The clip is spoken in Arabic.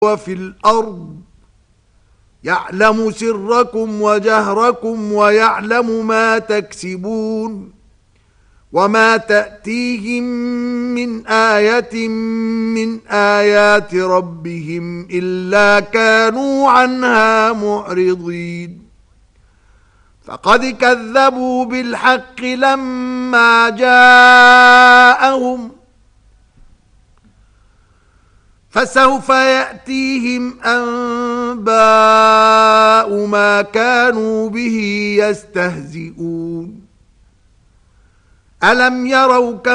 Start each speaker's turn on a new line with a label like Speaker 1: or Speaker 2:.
Speaker 1: وفي الأرض يعلم سركم وجهركم ويعلم ما تكسبون وما تأتيهم من آية من آيات ربهم إلا كانوا عنها معرضين فقد كذبوا بالحق لما جاءهم فسوف يأتيهم أنباء ما كانوا به يستهزئون ألم يروا